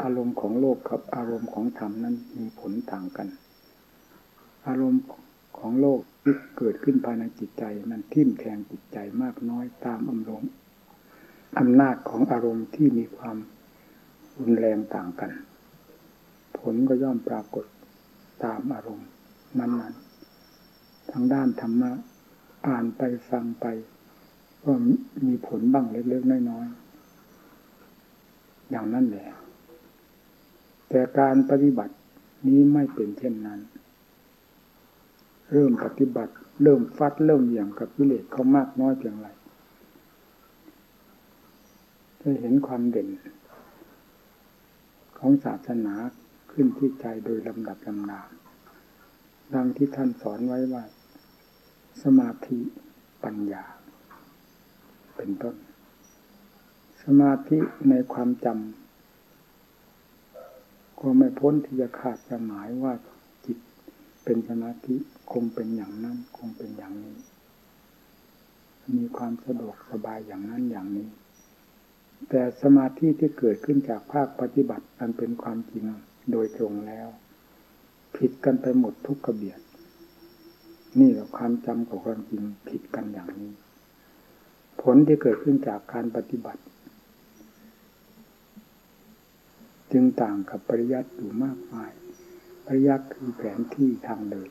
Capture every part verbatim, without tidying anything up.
อารมณ์ของโลกกับอารมณ์ของธรรมนั้นมีผลต่างกันอารมณ์ของโลกที่เกิดขึ้นภายในจิตใจมันทิ่มแทงจิตใจมากน้อยตามอารมณ์อำนาจของอารมณ์ที่มีความรุนแรงต่างกันผลก็ย่อมปรากฏตามอารมณ์นั้นๆทางด้านธรรมะอ่านไปฟังไปก็มีผลบ้างเล็กๆน้อยๆอย่างนั้นแหละแต่การปฏิบัตินี้ไม่เป็นเช่นนั้นเริ่มปฏิบัติเริ่มฟัดเริ่มเหวี่ยงกับกิเลสเขามากน้อยเพียงไรจะเห็นความเด่นของศาสนาขึ้นที่ใจโดยลำดับลำดาดังที่ท่านสอนไว้ว่าสมาธิปัญญาเป็นต้นสมาธิในความจำก็ไม่พ้นที่จะขาดจะหมายว่าจิตเป็นสมาธิคงเป็นอย่างนั้นคงเป็นอย่างนี้มีความสะดวกสบายอย่างนั้นอย่างนี้แต่สมาธิที่เกิดขึ้นจากภาคปฏิบัติอันเป็นความจริงโดยตรงแล้วผิดกันไปหมดทุกกระเบียดนี่แหละความจำกับความจริงผิดกันอย่างนี้ผลที่เกิดขึ้นจากการปฏิบัติจึงต่างกับปริยัติอยู่มากมายปริยัติคือแผนที่ทางเดิน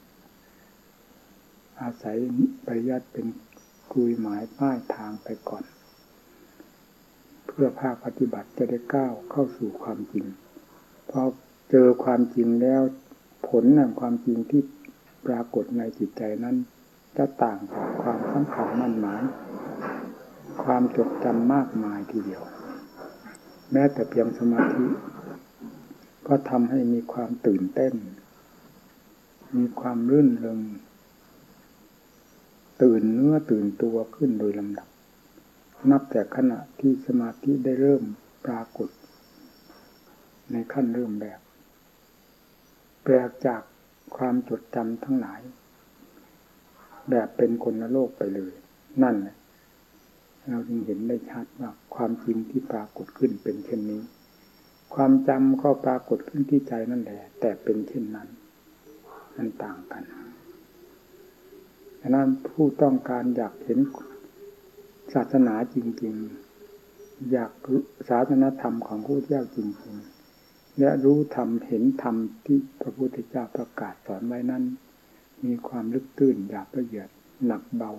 อาศัยปริยัติเป็นกุยหมายป้ายทางไปก่อนเพื่อภาคปฏิบัติจะได้ก้าวเข้าสู่ความจริงพอเจอความจริงแล้วผลแห่งความจริงที่ปรากฏในจิตใจนั้นจะต่างจากความสำคัญมั่นหมายความจดจำมากมายทีเดียวแม้แต่เพียงสมาธิก็ทำให้มีความตื่นเต้นมีความรื่นเริงตื่นเนื้อตื่นตัวขึ้นโดยลำดับนับแต่ขณะที่สมาธิได้เริ่มปรากฏในขั้นเริ่มแบบแปลกจากความจดจำทั้งหลายแบบเป็นคนละโลกไปเลยนั่นแหละเราจึงเห็นได้ชัดว่าความจริงที่ปรากฏขึ้นเป็นเช่นนี้ความจำก็ปรากฏขึ้นที่ใจนั่นแหละแต่เป็นเช่นนั้นมันต่างกันฉะนั้นผู้ต้องการอยากเห็นศาสนาจริงๆอยากศาสนธรรมของพระพุทธเจ้าจริงๆและรู้ธรรมเห็นธรรมที่พระพุทธเจ้าประกาศสอนไว้นั้นมีความลึกตื้นหยาบละเอียดหนักเบา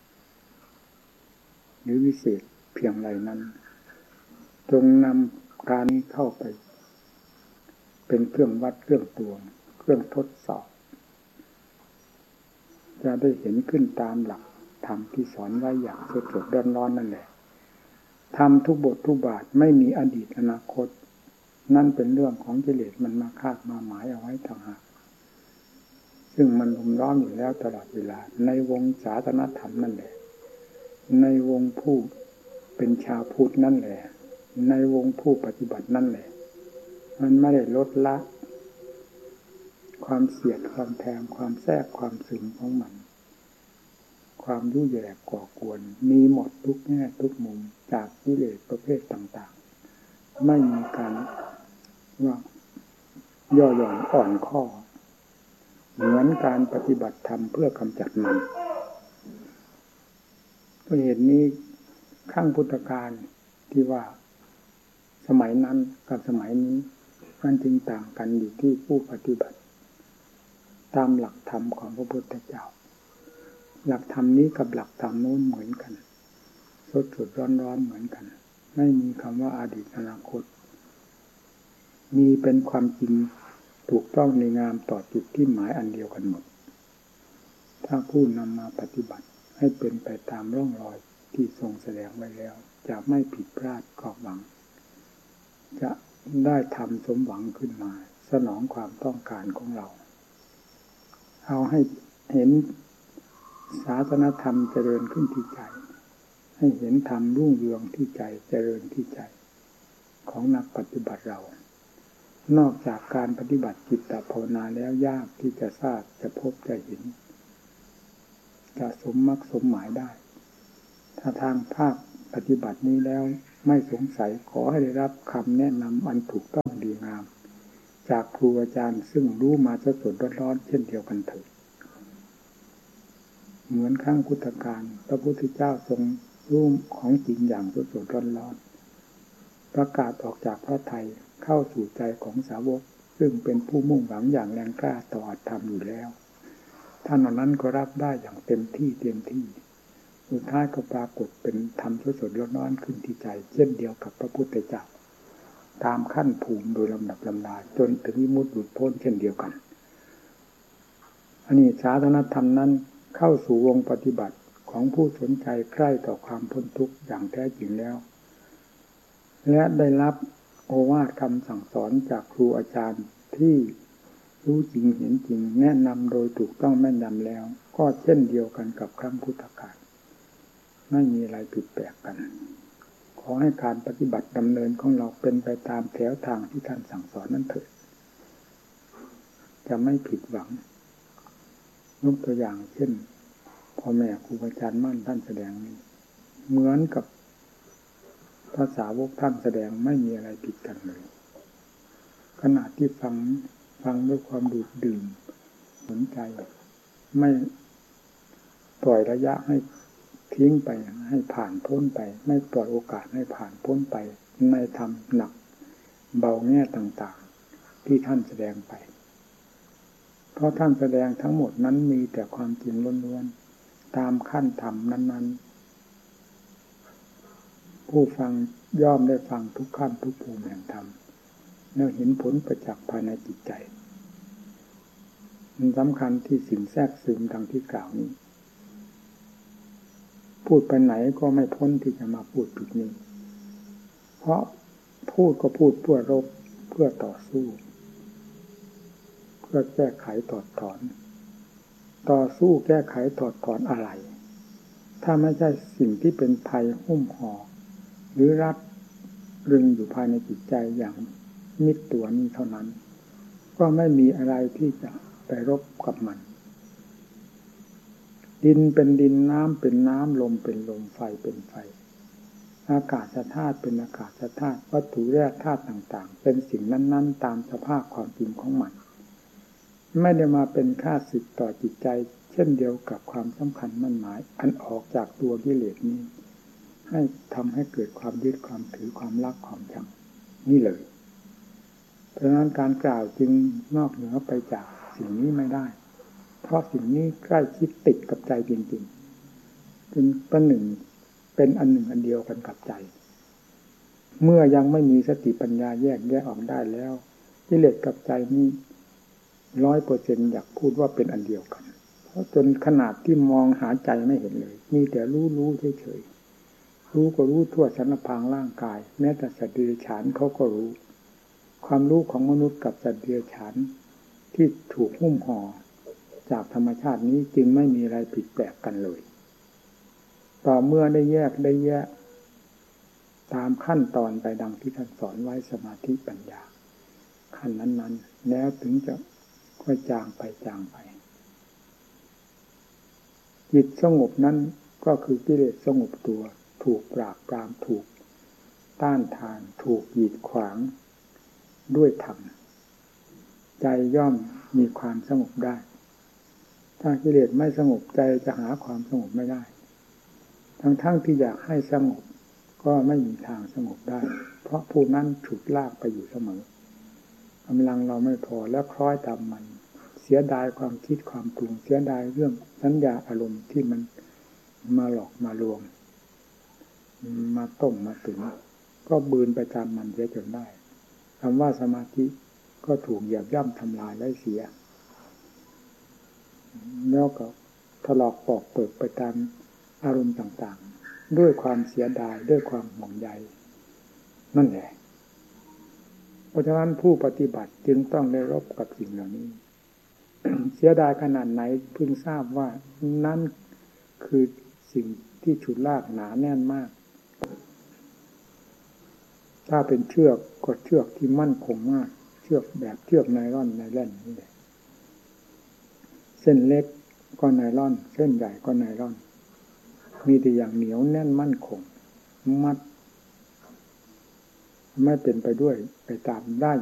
หรือวิเศษเพียงไรนั้นจงนำการนี้เข้าไปเป็นเครื่องวัดเครื่องตวงเครื่องทดสอบจะได้เห็นขึ้นตามหลักธรรมที่สอนไว้อย่างสดๆร้อนๆนั่นแหละธรรมทุกบททุกบาทไม่มีอดีตอนาคตนั่นเป็นเรื่องของกิเลสมันมาคาดมาหมายเอาไว้ต่างหากซึ่งมันรุมร้อมอยู่แล้วตลอดเวลาในวงศาสนธรรมนั่นแหละในวงผู้เป็นชาวพุทธนั่นแหละในวงผู้ปฏิบัตินั่นแหละมันไม่ได้ลดละความเสียดความแทงความแทรกความสึงของมันความยุ่ยแย่ก่อกวนมีหมดทุกแง่ทุกมุมจากกิเลสประเภทต่างๆไม่มีการว่าย่อหย่อนอ่อนข้อเหมือนการปฏิบัติธรรมเพื่อกำจัดมันเพราะเหตุนี้ข้างพุทธกาลที่ว่าสมัยนั้นกับสมัยนี้มันจึงต่างกันอยู่ที่ผู้ปฏิบัติตามหลักธรรมของพระพุทธเจ้าหลักธรรมนี้กับหลักธรรมโน้นเหมือนกันสดสดร้อนร้อนเหมือนกันไม่มีคำว่าอดีตอนาคตมีเป็นความจริงถูกต้องในงามต่อจุดที่หมายอันเดียวกันหมดถ้าผู้นำมาปฏิบัติให้เป็นไปตามร่องรอยที่ทรงแสดงไว้แล้วจะไม่ผิดพลาดก็หวังจะได้ทำสมหวังขึ้นมาสนองความต้องการของเราเอาให้เห็นศาสนธรรมเจริญขึ้นที่ใจให้เห็นธรรมรุ่งเรืองที่ใจเจริญที่ใจของนักปฏิบัติเรานอกจากการปฏิบัติจิตตภาวนาแล้วยากที่จะทราบจะพบจะเห็นจะสมมรรคสมหมายได้ถ้าทางภาคปฏิบัตินี้แล้วไม่สงสัยขอให้ได้รับคำแนะนำอันถูกต้องดีงามจากครูอาจารย์ซึ่งรู้มาสดๆร้อนๆเช่นเดียวกันเถิดเหมือนครั้งพุทธกาลพระพุทธเจ้าทรงรู้ของจริงอย่างสดๆร้อนๆประกาศออกจากพระทัยเข้าสู่ใจของสาวกซึ่งเป็นผู้มุ่งหวังอย่างแรงกล้าต่ออัตธรรมอยู่แล้วท่านเหล่านั้นก็รับได้อย่างเต็มที่เต็มที่สุดท้ายก็ปรากฏเป็นธรรมสดๆร้อนๆขึ้นที่ใจเช่นเดียวกับพระพุทธเจ้าตามขั้นภูมิโดยลำดับลำดาจนถึงวิมุตติหลุดพ้นเช่นเดียวกันอันนี้ศาสนธรรมนั้นเข้าสู่วงปฏิบัติของผู้สนใจใกล้ต่อความพ้นทุกข์อย่างแท้จริงแล้วและได้รับโอวาทคำสั่งสอนจากครูอาจารย์ที่รู้จริงเห็นจริงแนะนำโดยถูกต้องแม่นยำแล้วก็เช่นเดียวกันกับครั้งพุทธกาลไม่มีอะไรผิดแปลกกันขอให้การปฏิบัติดำเนินของเราเป็นไปตามแถวทางที่ท่านสั่งสอนนั้นเถิดจะไม่ผิดหวังยกตัวอย่างเช่นพ่อแม่ครูอาจารย์มั่นท่านแสดงนี้เหมือนกับภาษาวกท่านแสดงไม่มีอะไรผิดกันเลยขณะที่ฟังฟังด้วยความดูดดื่มสนใจไม่ปล่อยระยะให้ทิ้งไปให้ผ่านพ้นไปไม่ปล่อยโอกาสให้ผ่านพ้นไปในธรรมหนักเบาแง่ต่างๆที่ท่านแสดงไปเพราะท่านแสดงทั้งหมดนั้นมีแต่ความจริงล้วนๆตามขั้นธรรมนั้นๆผู้ฟังย่อมได้ฟังทุกขั้นทุกภูมิแห่งธรรมแล้วเห็นผลประจักษ์ภายในจิตใจมันสำคัญที่สิ่งแทรกซึมดังที่กล่าวนี้พูดไปไหนก็ไม่พ้นที่จะมาพูดจุดนี้เพราะพูดก็พูดเพื่อรบเพื่อต่อสู้เพื่อแก้ไขถอดถอนต่อสู้แก้ไขถอดถอนอะไรถ้าไม่ใช่สิ่งที่เป็นภัยหุ้มห่อหรือรัดรึงอยู่ภายในจิตใจอย่างมิดตัวนี้เท่านั้นก็ไม่มีอะไรที่จะไปรบกับมันดินเป็นดินน้ำเป็นน้ำลมเป็นลมไฟเป็นไฟอากาศธาตุเป็นอากาศธาตุวัตถุแร่ธาตุต่างๆเป็นสิ่งนั้นๆตามสภาพความจริงของมันไม่ได้มาเป็นค่าศึกต่อจิตใจเช่นเดียวกับความสำคัญมั่นหมายอันออกจากตัวกิเลสนี้ให้ทำให้เกิดความยึดความถือความรักความชังนี่เลยเพราะฉะนั้นการกล่าวจึงนอกเหนือไปจากสิ่งนี้ไม่ได้เพราะสิ่งนี้ใกล้ชิดติดกับใจจริงๆจึงเป็นหนึ่งเป็นอันหนึ่งอันเดียวกันกับใจเมื่อยังไม่มีสติปัญญาแยกแยะออกได้แล้วกิเลสกับใจนี้ร้อยเปอร์เซ็นต์อยากพูดว่าเป็นอันเดียวกันเพราะจนขนาดที่มองหาใจไม่เห็นเลยมีแต่รู้รู้เฉยๆรู้ก็รู้ทั่วสรรพางร่างกายแม้แต่สัตว์เดรัจฉานเขาก็รู้ความรู้ของมนุษย์กับสัตว์เดรัจฉานที่ถูกหุ้มห่อจากธรรมชาตินี้จึงไม่มีอะไรผิดแปลกกันเลยต่อเมื่อได้แยกได้แยกตามขั้นตอนไปดังที่ท่านสอนไว้สมาธิปัญญาขั้นนั้นๆแล้วถึงจะค่อยจางไปจางไปจิตสงบนั้นก็คือกิเลสสงบตัวถูกปราบปรามถูกต้านทานถูกกีดขวางด้วยธรรมใจย่อมมีความสงบได้ถ้ากิเลสไม่สงบใจจะหาความสงบไม่ได้ทั้งๆที่อยากให้สงบก็ไม่มีทางสงบได้เพราะผู้นั้นถูกลากไปอยู่เสมอกำลังเราไม่พอแล้วคล้อยตามมันเสียดายความคิดความปรุงเสียดายเรื่องสัญญาอารมณ์ที่มันมาหลอกมาลวงมาต้มมาตุ๋นก็บืนไปตามมันเสียจนได้คำว่าสมาธิก็ถูกเหยียบย่ำทำลายได้เสียแล้วก็ถลอกปอกเปิดไปตามอารมณ์ต่างๆด้วยความเสียดายด้วยความห่วงใยนั่นแหละเพราะฉะนั้นผู้ปฏิบัติจึงต้องได้รบกับสิ่งเหล่านี้ เสียดายขนาดไหนเพิ่งทราบว่านั่นคือสิ่งที่ฉุดลากหนาแน่นมากถ้าเป็นเชือกก็เชือกที่มั่นคงมากเชือกแบบเชือกไนลอนไนแล่นนี่แหละเส้นเล็กก็ไนลอนเส้นใหญ่ก็ไนลอนมีแต่อย่างเหนียวแน่นมั่นคงมัดไม่เป็นไปด้วยไปตามได้